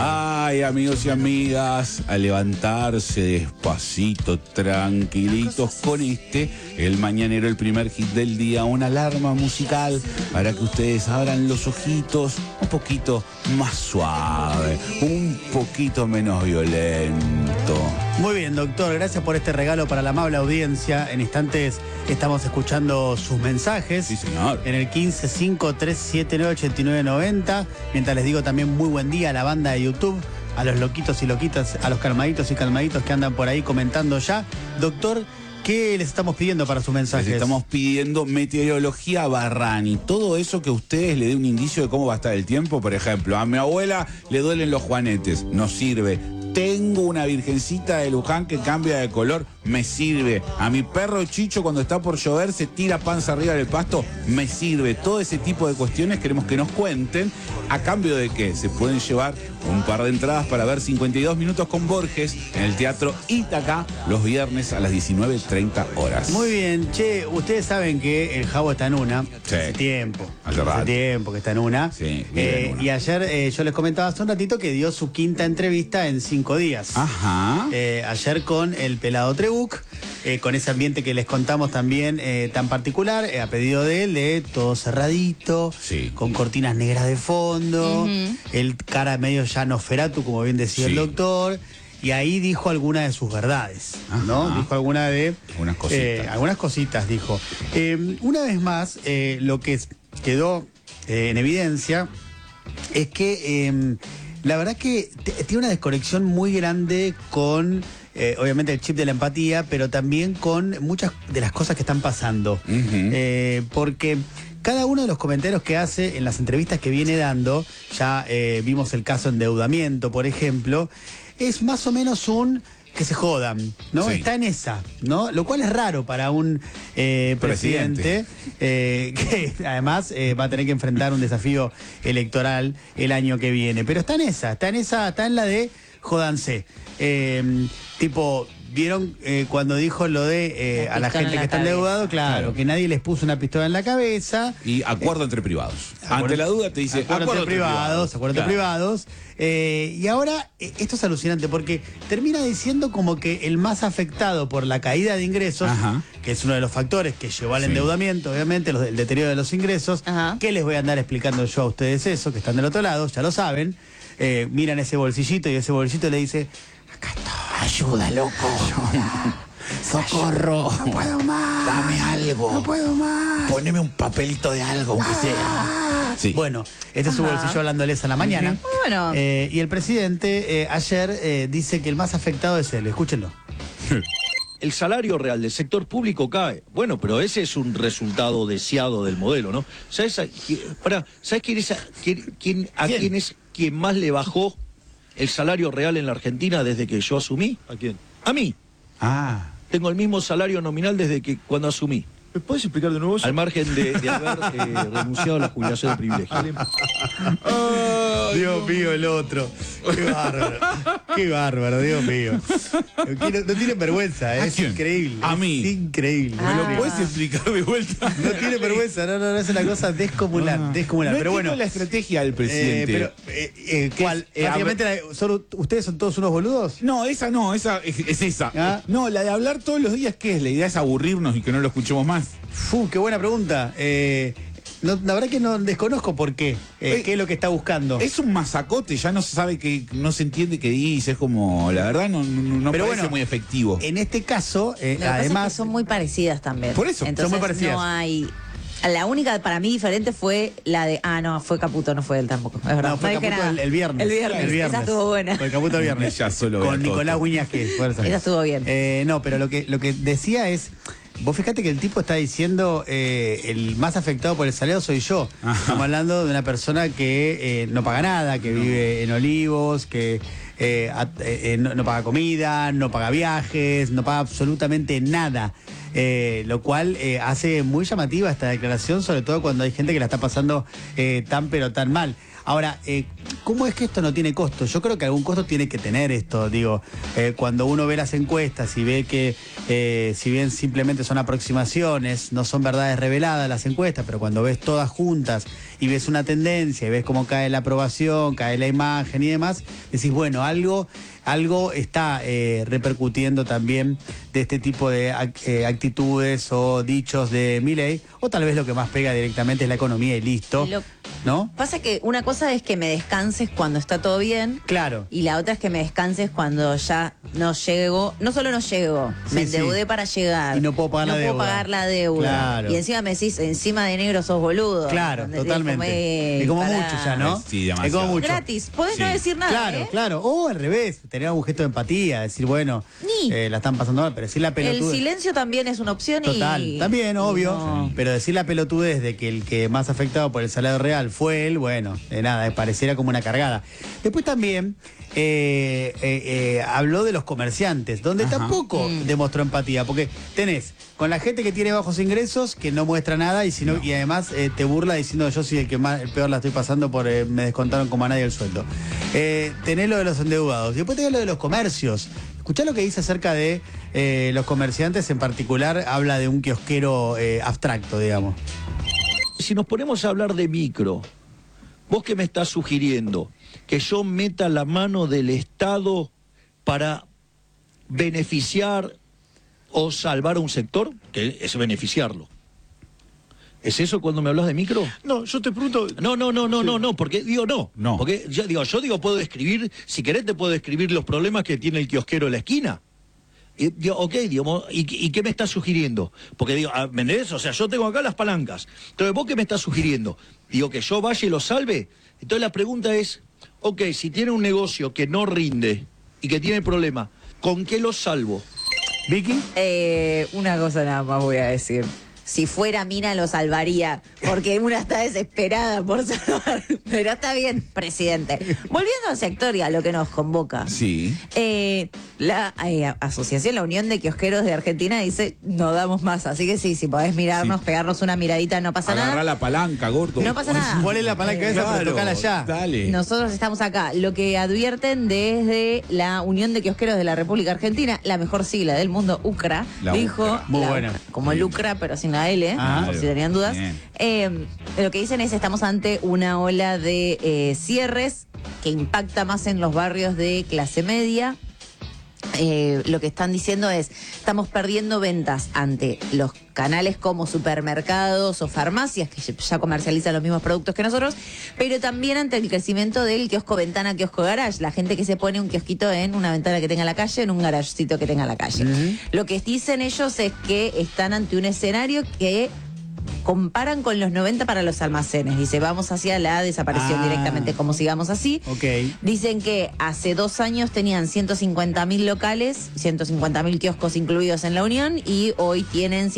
Ay, amigos y amigas, a levantarse despacito, tranquilitos con el mañanero, el primer hit del día, una alarma musical para que ustedes abran los ojitos un poquito más suave, un poquito menos violento. Muy bien, doctor, gracias por este regalo para la amable audiencia. En instantes estamos escuchando sus mensajes. Sí, señor. En el 1553798990. Mientras les digo también muy buen día a la banda de YouTube, a los loquitos y loquitas, a los calmaditos y calmaditos que andan por ahí comentando ya. Doctor, ¿qué les estamos pidiendo para sus mensajes? Les estamos pidiendo meteorología Barrani. Todo eso que a ustedes le dé un indicio de cómo va a estar el tiempo. Por ejemplo, a mi abuela le duelen los juanetes. No sirve. Tengo una virgencita de Luján que cambia de color, me sirve. A mi perro Chicho cuando está por llover se tira panza arriba del pasto, me sirve. Todo ese tipo de cuestiones queremos que nos cuenten. ¿A cambio de qué? Se pueden llevar un par de entradas para ver 52 minutos con Borges en el Teatro Ítaca los viernes a las 19:30 horas. Muy bien, che, ustedes saben que el Jabo está en una. Sí. Hace tiempo. Hace rato. Tiempo que está en una. Sí, en una. Y ayer yo les comentaba hace un ratito que dio su quinta entrevista en 5 días. Ajá. Ayer con el pelado Trebuch, con ese ambiente que les contamos también tan particular, a pedido de él, de todo cerradito, Sí. con cortinas negras de fondo, el cara medio ya Nosferatu, como bien decía el Sí. doctor. Y ahí dijo algunas de sus verdades, ¿no? Ajá. Dijo algunas cositas. algunas cositas, dijo. Una vez más, lo que quedó en evidencia es que la verdad que tiene una desconexión muy grande con, obviamente, el chip de la empatía, pero también con muchas de las cosas que están pasando. Porque cada uno de los comentarios que hace en las entrevistas que viene dando, ya vimos el caso endeudamiento, por ejemplo, es más o menos un que se jodan, ¿no? Sí. Está en esa, ¿no? Lo cual es raro para un presidente que además va a tener que enfrentar un desafío electoral el año que viene. Pero está en la de jódanse. Tipo, ¿vieron cuando dijo lo de a la gente que está endeudado? Claro, que nadie les puso una pistola en la cabeza. Y acuerdo entre privados. Ante la duda te dice acuerdo entre privados. Y ahora, esto es alucinante porque termina diciendo como que el más afectado por la caída de ingresos, Ajá. que es uno de los factores que llevó al endeudamiento, obviamente, el deterioro de los ingresos. Ajá. ¿Qué les voy a andar explicando yo a ustedes eso, que están del otro lado? Ya lo saben. Miran ese bolsillito y ese bolsillito le dice: acá estoy, ayuda, loco. Ayuda. Socorro. No puedo más. Dame algo. No puedo más. Poneme un papelito de algo, aunque sea. Sí. Bueno, este es su bolsillo hablándoles a la mañana. Bueno. Y el presidente ayer dice que el más afectado es él. Escúchenlo. El salario real del sector público cae. Bueno, pero ese es un resultado deseado del modelo, ¿no? ¿Sabes quién es quien más le bajó el salario real en la Argentina desde que yo asumí? ¿A quién? A mí. Ah. Tengo el mismo salario nominal desde que cuando asumí. ¿Me puedes explicar de nuevo eso? Al margen de haber renunciado a la jubilación de privilegio. Dios mío, el otro. Qué bárbaro. Qué bárbaro, Dios mío. No tiene vergüenza, ¿A es quién? increíble. A mí. Es increíble. ¿Me lo puedes explicar de vuelta? No tiene vergüenza, no, es una cosa descomunal, descomunal. No pero bueno, la estrategia del presidente. ¿cuál? Prácticamente, ¿ustedes son todos unos boludos? No, esa es esa. ¿Ah? No, la de hablar todos los días, ¿qué es? La idea es aburrirnos y que no lo escuchemos más. Qué buena pregunta. La verdad que no desconozco por qué. ¿Qué es lo que está buscando? Es un masacote, ya no se sabe no se entiende qué dice, es como, la verdad no Pero parece bueno, muy efectivo. En este caso, Lo que pasa además... es que son muy parecidas también. Por eso, son entonces muy parecidas. no hay... La única para mí diferente fue la de... no, fue Caputo, no fue él tampoco. Es verdad. No, fue dije Caputo nada. el viernes. El viernes. Esa estuvo buena. Fue Caputo el viernes. Ya solo con vea Nicolás Toto. Guiñas, que Esa estuvo bien. no, pero lo que decía es... Vos fíjate que el tipo está diciendo el más afectado por el salario soy yo. Ajá. Estamos hablando de una persona que no paga nada, que vive en Olivos, que no paga comida, no paga viajes, no paga absolutamente nada. Lo cual hace muy llamativa esta declaración, sobre todo cuando hay gente que la está pasando tan pero tan mal. Ahora, ¿cómo es que esto no tiene costo? Yo creo que algún costo tiene que tener esto, digo, cuando uno ve las encuestas y ve que si bien simplemente son aproximaciones, no son verdades reveladas las encuestas, pero cuando ves todas juntas y ves una tendencia y ves cómo cae la aprobación, cae la imagen y demás, decís, bueno, algo está repercutiendo también de este tipo de actitudes o dichos de Milei, o tal vez lo que más pega directamente es la economía y listo, ¿no? Pasa que una cosa es que me descanses cuando está todo bien. Claro. Y la otra es que me descanses cuando ya no llego. No solo no llego, me endeudé para llegar. Y no puedo pagar la deuda. No puedo pagar la deuda. Claro. Y encima me decís, encima de negro sos boludo. Claro, Donde totalmente. Es como pará. mucho ya, ¿no? Sí, demasiado. Es como mucho. Gratis, podés no decir nada. Claro, claro. O al revés, tener algún gesto de empatía, decir, bueno, la están pasando mal, pero decir la pelotudez. El silencio también es una opción. Total, y también, obvio. no. Pero decir la pelotudez de que el que más afectado por el salario real fue él, bueno, de nada, pareciera como una cargada. Después también habló de los comerciantes, donde tampoco demostró empatía, porque tenés con la gente que tiene bajos ingresos, que no muestra nada, y y además te burla diciendo yo soy el peor la estoy pasando por me descontaron como a nadie el sueldo. Tenés lo de los endeudados, y después tenés lo de los comercios. Escuchá lo que dice acerca de los comerciantes, en particular habla de un kiosquero abstracto, digamos. Si nos ponemos a hablar de micro, ¿vos qué me estás sugiriendo? ¿Que yo meta la mano del Estado para beneficiar o salvar a un sector? Que es beneficiarlo. ¿Es eso cuando me hablas de micro? No, yo te pregunto... No, porque digo no. No. Porque yo digo, puedo describir, si querés te puedo describir los problemas que tiene el kiosquero en la esquina. ¿Y qué me estás sugiriendo? Porque digo, ¿me entendés? O sea, yo tengo acá las palancas. Entonces, ¿vos qué me estás sugiriendo? Digo, que yo vaya y lo salve. Entonces la pregunta es, si tiene un negocio que no rinde y que tiene problema, ¿con qué lo salvo? ¿Vicky? Una cosa nada más voy a decir. Si fuera Mina lo salvaría, porque una está desesperada por salvar. Pero está bien, presidente. Volviendo al sector y a lo que nos convoca. Sí. La asociación, la Unión de Kiosqueros de Argentina dice, no damos más. Así que sí, si podés mirarnos, pegarnos una miradita, no pasa Agarrá nada. la palanca, gordo. No pasa nada. Ponle la palanca esa, pero tocala ya. Dale. Nosotros estamos acá. Lo que advierten desde la Unión de Kiosqueros de la República Argentina, la mejor sigla del mundo, UCRA, La dijo, UCRA. Muy buena. como el UCRA, pero sin la L, por si tenían dudas. Lo que dicen es, estamos ante una ola de cierres que impacta más en los barrios de clase media. Lo que están diciendo es, estamos perdiendo ventas ante los canales como supermercados o farmacias que ya comercializan los mismos productos que nosotros, pero también ante el crecimiento del kiosco ventana, kiosco garage, la gente que se pone un kiosquito en una ventana que tenga la calle, en un garagecito que tenga la calle. Lo que dicen ellos es que están ante un escenario que comparan con los 90 para los almacenes. Dice, vamos hacia la desaparición directamente, como sigamos así. Dicen que hace 2 años tenían 150.000 locales, 150.000 kioscos incluidos en la Unión, y hoy tienen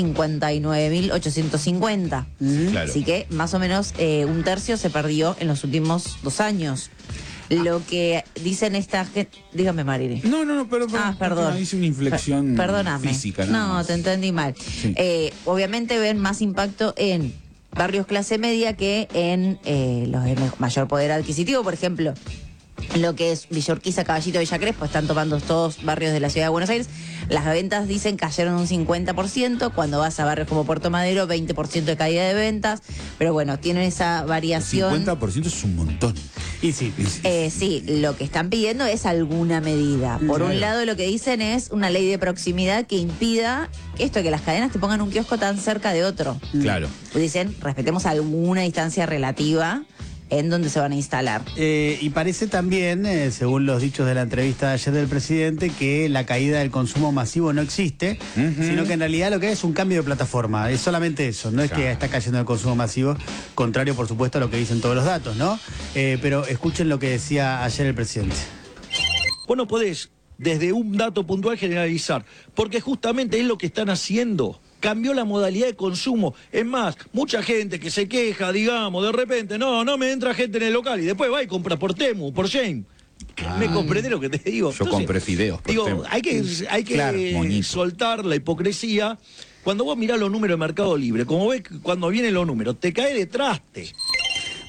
59.850. Claro. Así que más o menos un tercio se perdió en los últimos 2 años. Lo que dicen esta gente... Dígame, Marini. No, perdón. Hice una inflexión Perdóname. física. No, te entendí mal. Sí. Obviamente ven más impacto en barrios clase media que en los de mayor poder adquisitivo. Por ejemplo, lo que es Villa Urquiza, Caballito, Villa Crespo, están tomando todos barrios de la ciudad de Buenos Aires. Las ventas, dicen, cayeron un 50%. Cuando vas a barrios como Puerto Madero, 20% de caída de ventas. Pero bueno, tienen esa variación. 50% es un montón. Y sí. Sí, lo que están pidiendo es alguna medida. Por un lado, lo que dicen es una ley de proximidad que impida esto, que las cadenas te pongan un kiosco tan cerca de otro. Claro. Dicen, respetemos alguna distancia relativa en donde se van a instalar. Y parece también, según los dichos de la entrevista de ayer del presidente, que la caída del consumo masivo no existe, sino que en realidad lo que es un cambio de plataforma. Es solamente eso, no es que está cayendo el consumo masivo, contrario, por supuesto, a lo que dicen todos los datos, ¿no? Pero escuchen lo que decía ayer el presidente. Vos no podés, desde un dato puntual, generalizar, porque justamente es lo que están haciendo. Cambió la modalidad de consumo. Es más, mucha gente que se queja, digamos, de repente, no me entra gente en el local y después va y compra por Temu, por Shane. ¿Me comprendés lo que te digo? Yo compré fideos por Digo, Temu. hay que Claro, moñito. soltar la hipocresía. Cuando vos mirás los números de Mercado Libre, como ves cuando vienen los números, te cae de traste.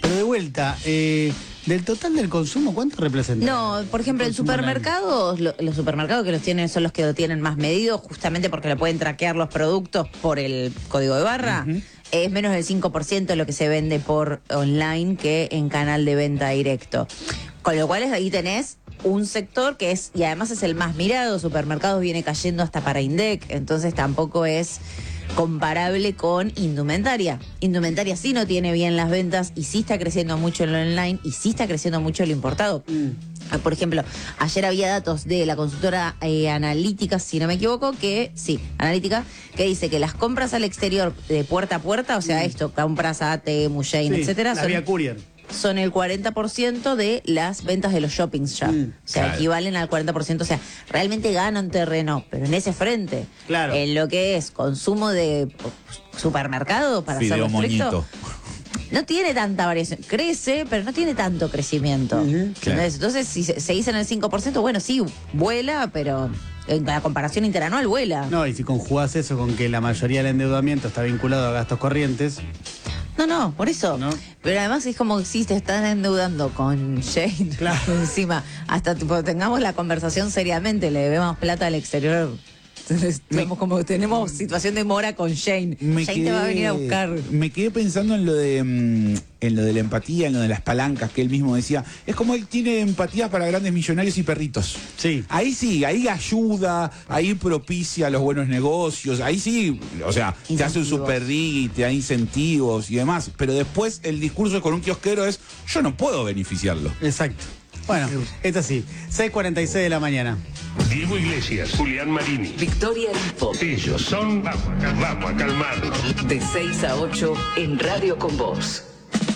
Pero de vuelta, del total del consumo, ¿cuánto representa? No, por ejemplo, en supermercados, los supermercados que los tienen son los que lo tienen más medido, justamente porque le pueden traquear los productos por el código de barra. Es menos del 5% lo que se vende por online que en canal de venta directo. Con lo cual ahí tenés un sector que es, y además es el más mirado, supermercados viene cayendo hasta para INDEC, entonces tampoco es comparable con indumentaria. Indumentaria sí no tiene bien las ventas y sí está creciendo mucho en lo online y sí está creciendo mucho el importado. Por ejemplo, ayer había datos de la consultora Analítica, si no me equivoco, Analítica, que dice que las compras al exterior de puerta a puerta, o sea, esto, compras a Temu, Shein, etcétera, la vía courier. Son el 40% de las ventas de los shoppings ya. O sea, claro, equivalen al 40%. O sea, realmente ganan terreno, pero en ese frente. Claro. En lo que es consumo de supermercado, para Fideo hacerlo estricto, moñito. no tiene tanta variación. Crece, pero no tiene tanto crecimiento. Claro. Entonces, si se dice en el 5%, bueno, sí, vuela, pero en la comparación interanual vuela. No, y si conjugás eso con que la mayoría del endeudamiento está vinculado a gastos corrientes. No, por eso. ¿No? Pero además es como si te están endeudando con Shein. Claro. Encima, hasta tipo, tengamos la conversación seriamente, le debemos plata al exterior. Entonces, tenemos situación de mora con Shein. Shein te va a venir a buscar. Me quedé pensando en lo de la empatía, en lo de las palancas que él mismo decía. Es como él tiene empatía para grandes millonarios y perritos. Sí. Ahí sí, ahí ayuda, ahí propicia los buenos negocios, ahí sí, o sea, te hace un super rig, te da incentivos y demás. Pero después el discurso con un kiosquero es, yo no puedo beneficiarlo. Exacto. Bueno, esto sí, 6:46 de la mañana. Diego Iglesias, Julián Marini. Victoria Info. Ellos son Vamos a calmarnos. De 6 a 8 en Radio con Vos.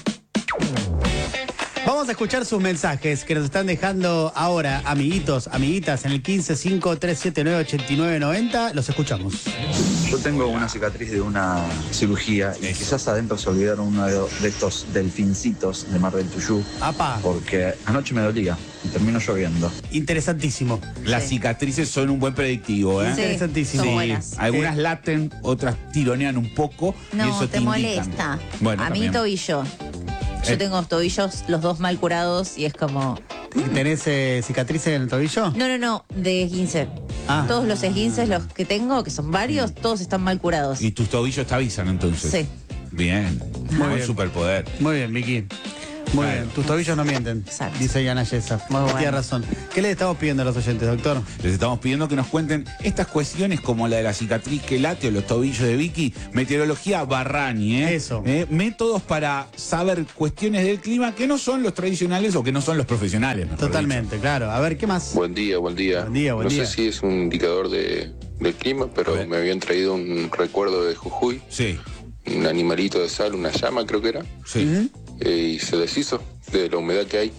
Vamos a escuchar sus mensajes que nos están dejando ahora, amiguitos, amiguitas, en el 1553798990. Los escuchamos. Yo tengo una cicatriz de una cirugía y quizás adentro se olvidaron uno de estos delfincitos de Mar del Tuyú. Apa, Porque anoche me dolía y terminó lloviendo. interesantísimo. Las cicatrices son un buen predictivo, ¿eh? Sí, Interesantísimo. son Sí, buenas. algunas laten, otras tironean un poco y No, eso te indican. molesta. Bueno, a mí también. tobillo. Yo tengo tobillos los dos mal curados y es como... ¿Tenés cicatrices en el tobillo? No, de esguince. Ah. Todos los esguinces, los que tengo, que son varios, todos están mal curados. Y tus tobillos te avisan entonces. Sí. Bien, buen bien. superpoder. Muy bien, Vicky. Muy Claro. bien, tus tobillos no mienten, Exacto. dice Yana Yesa. Muy bueno. Tiene razón. ¿Qué le estamos pidiendo a los oyentes, doctor? Les estamos pidiendo que nos cuenten estas cuestiones como la de la cicatriz que late o los tobillos de Vicky. Meteorología Barrani, ¿eh? Eso. Métodos para saber cuestiones del clima que no son los tradicionales o que no son los profesionales. mejor Totalmente, claro. A ver, ¿qué más? Buen día, buen día. Buen día, buen no día. sé si es un indicador del clima, A pero ver. me habían traído un recuerdo de Jujuy, dicho. Sí, un animalito de sal, una llama creo que era, sí. y se deshizo de la humedad que hay.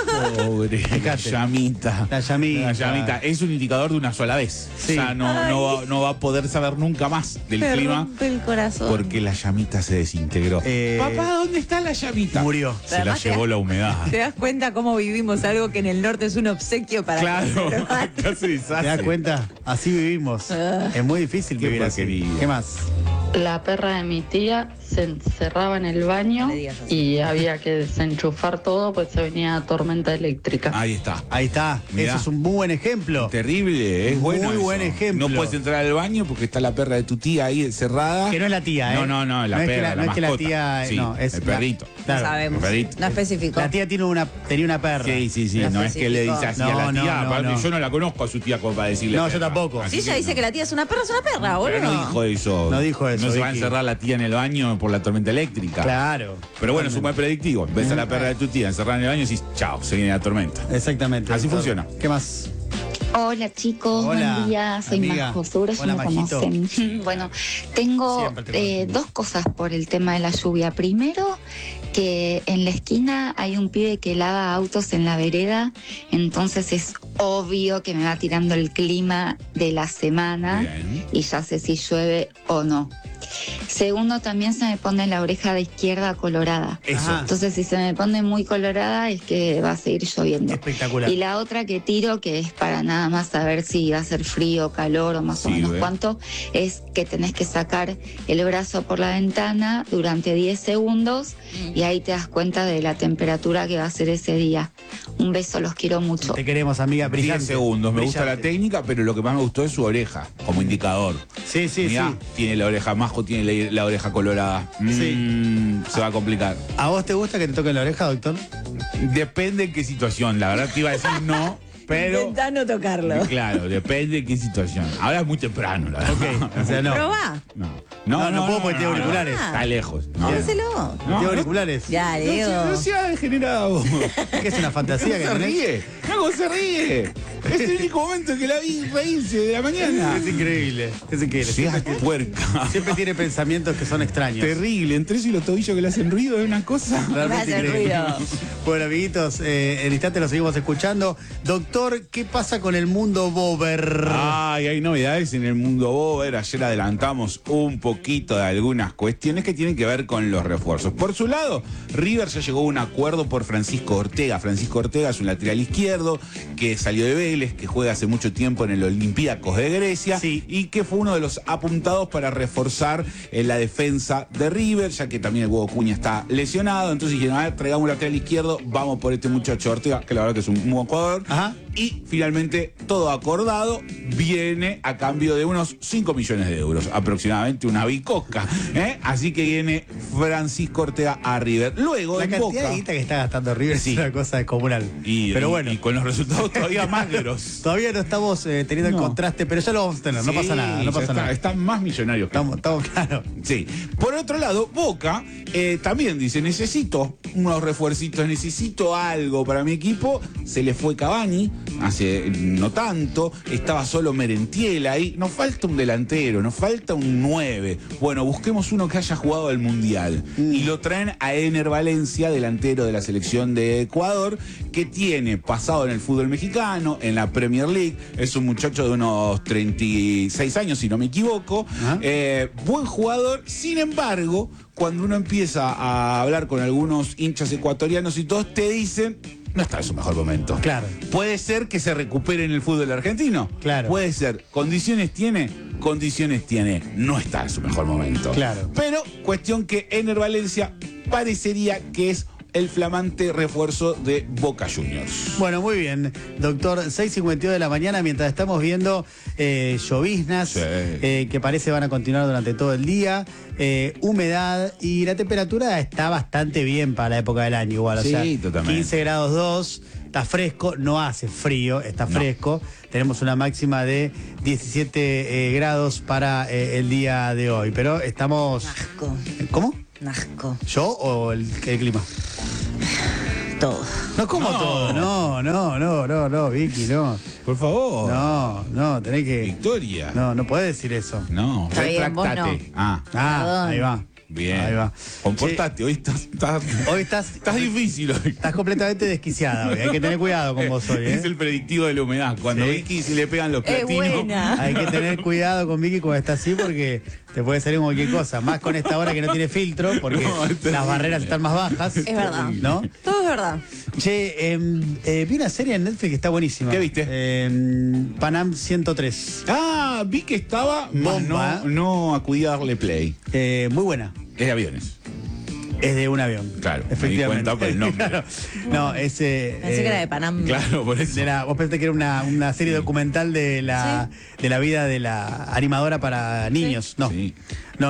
Pobre, la Fíjate. llamita. La llamita. La llamita. Es un indicador de una sola vez. Sí. Ya no va a poder saber nunca más del Me clima rompe el corazón. porque la llamita se desintegró. Papá, ¿dónde está la llamita? Murió. Se la Además, llevó la humedad. ¿Te das cuenta cómo vivimos algo que en el norte es un obsequio para Claro, que se acá se ¿Te deshace. das cuenta? Así vivimos. Es muy difícil Qué vivir así. porquería. ¿Qué más? La perra de mi tía se encerraba en el baño No le digas así. y había que desenchufar todo, pues se venía tormenta eléctrica. Ahí está. Ahí está. Mirá. Eso es un muy buen ejemplo. Terrible, es bueno. Muy eso. buen ejemplo. No puedes entrar al baño porque está la perra de tu tía ahí encerrada. Que no es la tía, ¿eh? No, la No es que perra, no es que la mascota. tía, Sí, no, es el la- perrito. Claro. No sabemos. El perrito. No especificó. La tía tenía una perra. Sí, No no es que le dice así a la No, tía. no, aparte, no. Yo no la conozco a su tía como para decirle. No, yo perra. tampoco. Así Si ella dice que la tía es una perra, boludo. Pero no dijo eso. No dijo eso, No se va a Vicky. encerrar la tía en el baño por la tormenta eléctrica. Claro. Pero bueno, es un buen predictivo. Ves a la perra de tu tía encerrada en el baño y decís, chao, se viene la tormenta. Exactamente. Así doctor. funciona. ¿Qué más? Hola chicos, Hola, buen día, soy amiga. Majo, seguro ya Hola, me Majito. conocen. Bueno, tengo Siempre te conocemos. dos cosas por el tema de la lluvia. Primero, que en la esquina hay un pibe que lava autos en la vereda, entonces es obvio que me va tirando el clima de la semana Bien. y ya sé si llueve o no. Segundo, también se me pone la oreja de izquierda colorada. Eso. Entonces, si se me pone muy colorada, es que va a seguir lloviendo. Espectacular. Y la otra que tiro, que es para nada más saber si va a ser frío, calor o más o menos cuánto, es que tenés que sacar el brazo por la ventana durante 10 segundos y ahí te das cuenta de la temperatura que va a ser ese día. Un beso, los quiero mucho. Te queremos, amiga. 10 segundos. Me gusta la técnica, pero lo que más me gustó es su oreja, como indicador. Sí, sí, Mirá, sí. tiene la oreja majo, tiene la oreja colorada. Se va a complicar. ¿A vos te gusta que te toquen la oreja, doctor? Depende en qué situación. La verdad te iba a decir no, pero... Intentá no tocarlo. Claro, depende de qué situación. Ahora es muy temprano, la verdad. Ok, o sea, no. Probá. No puedo porque tiene auriculares. Está lejos. No. Hácelo. ¿Tiene auriculares? Ya, Diego. No se ha degenerado. ¿Qué es una fantasía que Se tenés? ríe. No, se ríe. Es el único momento que la vi reírse de la mañana. Es increíble. Es increíble. Seas puerca. Siempre tiene pensamientos que son extraños. Terrible. Entre eso y los tobillos que le hacen ruido es una cosa. Realmente Me hace increíble. ruido. Bueno, amiguitos, en instante lo seguimos escuchando. Doctor, ¿qué pasa con el mundo Bober? Ay, hay novedades en el mundo Bober. Ayer adelantamos un poquito de algunas cuestiones que tienen que ver con los refuerzos. Por su lado, River ya llegó a un acuerdo por Francisco Ortega. Francisco Ortega es un lateral izquierdo que salió de Vélez, que juega hace mucho tiempo en el Olympiacos de Grecia y que fue uno de los apuntados para reforzar la defensa de River, ya que también el Hugo Cuña está lesionado. Entonces dijeron, a ver, traigamos un lateral izquierdo, vamos por este muchacho Ortega, que la verdad que es un buen jugador. Ajá. Y finalmente todo acordado viene a cambio de unos 5 millones de euros, aproximadamente una bicoca. Así que viene Francisco Ortega a River. Luego La en cantidad Boca, de guita que está gastando River Sí. es una cosa descomunal. Pero bueno, y con los resultados todavía más grosos. todavía no estamos teniendo el No. contraste, pero ya lo vamos a tener, no Sí, pasa nada, no ya pasa está- nada. Están más millonarios que Estamos claros. Sí. Por otro lado, Boca también dice, necesito unos refuercitos, necesito algo para mi equipo. Se le fue Cavani, hace no tanto, estaba solo Merentiel ahí. Nos falta un delantero, nos falta un 9. Bueno, busquemos uno que haya jugado al Mundial. Y lo traen a Ener Valencia, delantero de la selección de Ecuador, que tiene pasado en el fútbol mexicano, en la Premier League. Es un muchacho de unos 36 años, si no me equivoco. Buen jugador, sin embargo, cuando uno empieza a hablar con algunos hinchas ecuatorianos y todos te dicen, no está en su mejor momento. Claro. Puede ser que se recupere en el fútbol argentino. Claro. Puede ser. ¿Condiciones tiene? Condiciones tiene. No está en su mejor momento. Claro. Pero cuestión que Ener Valencia parecería que es el flamante refuerzo de Boca Juniors. Bueno, muy bien, doctor. 6:52 de la mañana, mientras estamos viendo lloviznas que parece van a continuar durante todo el día, humedad y la temperatura está bastante bien para la época del año igual. Sí, o sea, totalmente. 15 grados 2, está fresco, no hace frío, está fresco. Tenemos una máxima de 17 grados para el día de hoy, pero estamos... Asco. ¿Cómo? Asco. ¿Yo o el clima? Todo. No como No. todo, no, Vicky, no. Por favor. No, tenés que... Victoria. No podés decir eso. No, Está bien, vos retráctate. no. Ah, ahí va. Bien. Ahí va. Comportate, hoy estás Hoy estás difícil hoy. estás completamente desquiciada hoy. Hay que tener cuidado con vos hoy, Es el predictivo de la humedad. Cuando Sí. Vicky se le pegan los Es platinos. buena. Hay que tener cuidado con Vicky cuando está así porque te puede salir cualquier cosa. Más con esta hora que no tiene filtro porque No, es terrible. las barreras están más bajas. Es verdad. ¿No? Todo es verdad. Che, vi una serie en Netflix que está buenísima. ¿Qué viste? Panam 103. Ah, vi que estaba, Bomba. no acudí a darle play. Muy buena. Es de aviones. Es de un avión. Claro, me di efectivamente. cuenta por el nombre. Claro. No, es. Pensé que era de Panam. Claro, por eso. Vos pensaste que era una serie documental de la vida de la animadora para niños. No. Sí. No.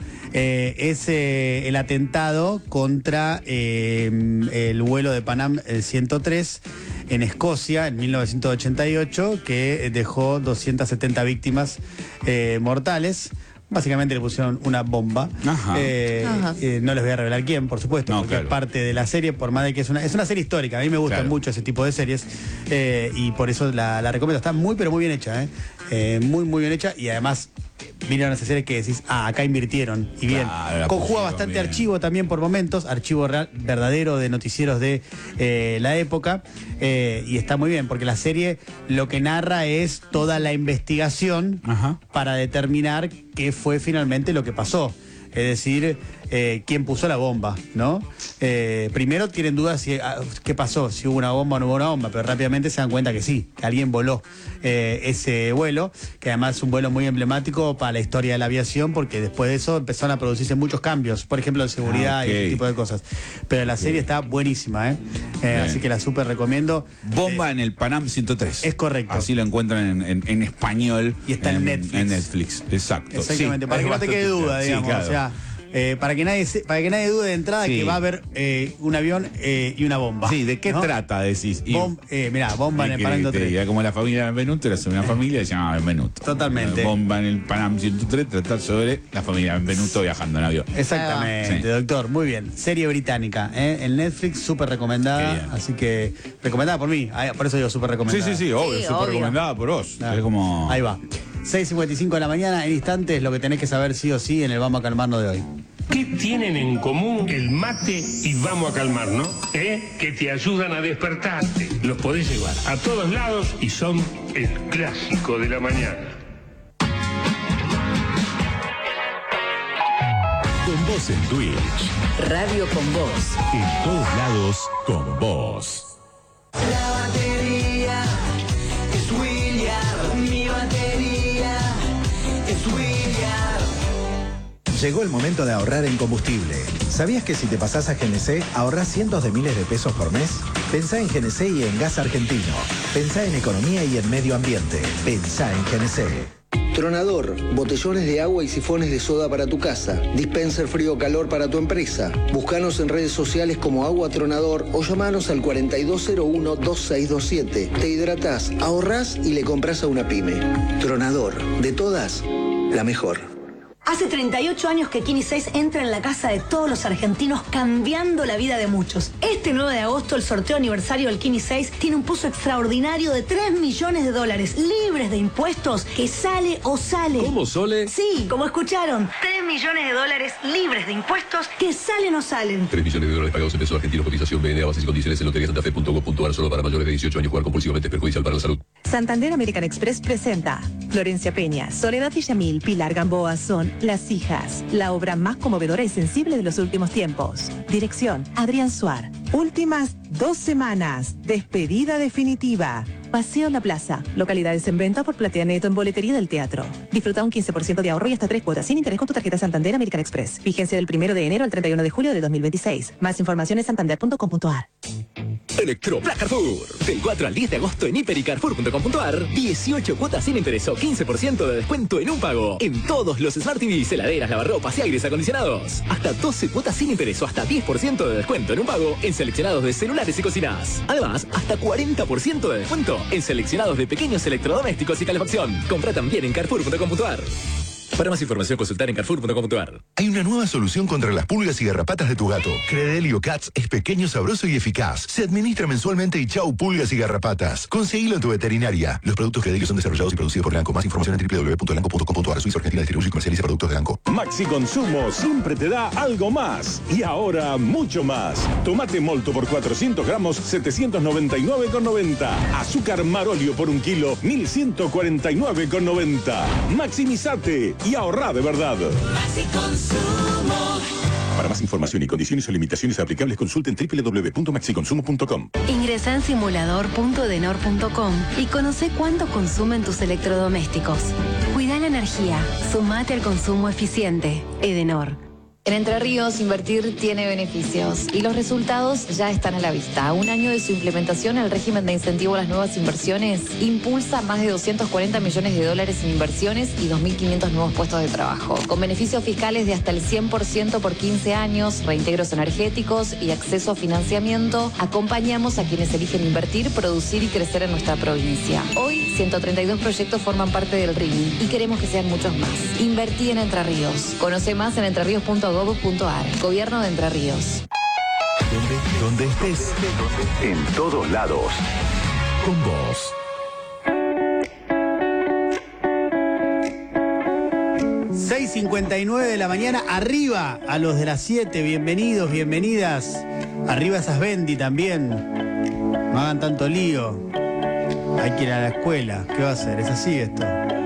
Es el atentado contra el vuelo de Panam 103 en Escocia en 1988, que dejó 270 víctimas mortales. Básicamente le pusieron una bomba. Ajá. No les voy a revelar quién, por supuesto, No, porque claro. es parte de la serie, por más de que es una serie histórica. A mí me gustan Claro. mucho ese tipo de series y por eso la recomiendo. Está muy, pero muy bien hecha. Muy, muy bien hecha y además vinieron esas series que decís, acá invirtieron. Y bien, claro, conjuga bastante bien. archivo también por momentos, archivo verdadero de noticieros de la época. Y está muy bien, porque la serie lo que narra es toda la investigación para determinar qué fue finalmente lo que pasó. Es decir, quién puso la bomba, ¿no? Primero tienen dudas si qué pasó, si hubo una bomba o no hubo una bomba, pero rápidamente se dan cuenta que sí, que alguien voló ese vuelo, que además es un vuelo muy emblemático para la historia de la aviación, porque después de eso empezaron a producirse muchos cambios, por ejemplo, de seguridad y ese tipo de cosas. Pero la serie está buenísima, así que la súper recomiendo. Bomba en el Panam 103. Es correcto. Así lo encuentran en español. Y está en Netflix. En Netflix, exacto. Exactamente, Sí, para que no te quede duda, digamos. Sí, claro. O sea, para que nadie dude de entrada que va a haber un avión y una bomba. Sí, ¿de qué trata? Decís. Mirá, bomba en el Panam 103. Como la familia Benvenuto, era una familia que se llamaba Benvenuto. Totalmente. Bomba en el Panam 103, tratar sobre la familia Benvenuto viajando en avión. Exactamente, doctor, muy bien. Serie británica, en Netflix, súper recomendada. Así que, recomendada por mí, por eso digo súper recomendada. Sí, obvio, súper recomendada por vos. Es como... Ahí va. 6:55 de la mañana, en instantes, lo que tenés que saber sí o sí en el Vamos a Calmarnos de hoy. ¿Qué tienen en común el mate y vamos a calmarnos? Que te ayudan a despertarte. Los podés llevar a todos lados y son el clásico de la mañana. Con vos en Twitch. Radio con Vos. En todos lados, con vos. La batería es William, mi batería es William. Llegó el momento de ahorrar en combustible. ¿Sabías que si te pasás a GNC ahorrás cientos de miles de pesos por mes? Pensá en GNC y en gas argentino. Pensá en economía y en medio ambiente. Pensá en GNC. Tronador, botellones de agua y sifones de soda para tu casa. Dispenser frío-calor para tu empresa. Búscanos en redes sociales como Agua Tronador o llamanos al 4201-2627. Te hidratás, ahorrás y le compras a una pyme. Tronador, de todas, la mejor. Hace 38 años que Kini 6 entra en la casa de todos los argentinos, cambiando la vida de muchos. Este 9 de agosto, el sorteo aniversario del Kini 6 tiene un pozo extraordinario de $3 millones, libres de impuestos, que sale o sale. ¿Cómo, Sole? Sí, como escucharon. $3 millones libres de impuestos, que salen o salen. $3 millones pagados en pesos argentinos. Cotización BNA, bases y condiciones en loteriasantafe.gov.ar. Solo para mayores de 18 años. Jugar compulsivamente es perjudicial para la salud. Santander American Express presenta Florencia Peña, Soledad Villamil, Pilar Gamboa son Las Hijas, la obra más conmovedora y sensible de los últimos tiempos. Dirección, Adrián Suar. Últimas 2 semanas. Despedida definitiva. Paseo La Plaza. Localidades en venta por Platea Neto en boletería del teatro. Disfruta un 15% de ahorro y hasta 3 cuotas sin interés con tu tarjeta Santander American Express. Vigencia del 1 de enero al 31 de julio de 2026. Más información en santander.com.ar. Electroplac Carrefour. Del 4 al 10 de agosto en hiper y carrefour.com.ar. 18 cuotas sin interés o 15% de descuento en un pago. En todos los Smart TVs, heladeras, lavarropas y aires acondicionados. Hasta 12 cuotas sin interés o hasta 10% de descuento en un pago en seleccionados de celulares y cocinas. Además, hasta 40% de descuento en seleccionados de pequeños electrodomésticos y calefacción. Compra también en carrefour.com.ar. Para más información, consultar en carrefour.com.ar. Hay una nueva solución contra las pulgas y garrapatas de tu gato. Credelio Cats es pequeño, sabroso y eficaz. Se administra mensualmente y chau pulgas y garrapatas. Conseguilo en tu veterinaria. Los productos Credelio son desarrollados y producidos por Lanco. Más información en www.lanco.com.ar. Suiza Argentina distribuye y comercializa productos de Lanco. Maxi Consumo siempre te da algo más. Y ahora mucho más. Tomate molto por 400 gramos, 799,90. Azúcar Marolio por 1 kilo, 1149,90. Maximizate y ahorrá de verdad. Maxi Consumo. Para más información y condiciones o limitaciones aplicables, consulten www.maxiconsumo.com. Ingresá en simulador.edenor.com y conoce cuánto consumen tus electrodomésticos. Cuida la energía. Sumate al consumo eficiente. Edenor. En Entre Ríos, invertir tiene beneficios y los resultados ya están a la vista. A un año de su implementación, el régimen de incentivo a las nuevas inversiones impulsa más de $240 millones en inversiones y 2.500 nuevos puestos de trabajo. Con beneficios fiscales de hasta el 100% por 15 años, reintegros energéticos y acceso a financiamiento, acompañamos a quienes eligen invertir, producir y crecer en nuestra provincia. Hoy, 132 proyectos forman parte del RIN y queremos que sean muchos más. Invertí en Entre Ríos. Conoce más en entreríos.gov.ar. Gobierno de Entre Ríos. Donde estés, en todos lados, con vos. 6:59 de la mañana. Arriba a los de las 7. Bienvenidos, bienvenidas. Arriba esas Bendy también. No hagan tanto lío. Hay que ir a la escuela. ¿Qué va a hacer? Es así esto.